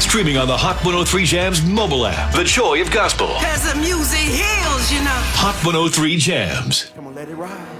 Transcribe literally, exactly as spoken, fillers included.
Streaming on the Hot one oh three Jams mobile app. The joy of gospel. Cause the music heals, you know. Hot one oh three Jams. Come on, let it ride.